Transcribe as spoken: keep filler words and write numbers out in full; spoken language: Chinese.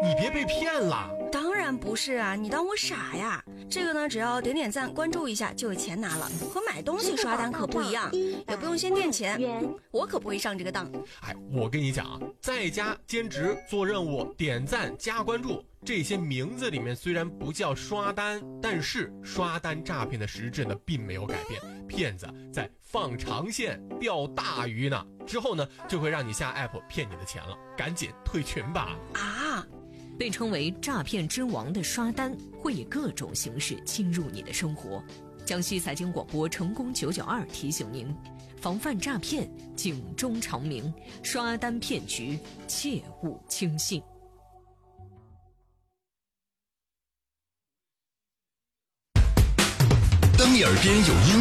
你别被骗了。 当然不是啊，你当我傻呀？这个呢，只要点点赞关注一下就有钱拿了，和买东西刷单可不一样，也不用先垫钱，我可不会上这个当。 哎，我跟你讲啊，在家兼职做任务点赞加关注，这些名字里面虽然不叫刷单，但是刷单诈骗的实质呢并没有改变，骗子在放长线钓大鱼呢，之后呢就会让你下 app 骗你的钱了，赶紧退群吧。 啊， 被称为诈骗之王的刷单会以各种形式侵入你的生活。江西财经广播成功九九二提醒您，防范诈骗，警钟长鸣，刷单骗局切勿轻信。 当你耳边有音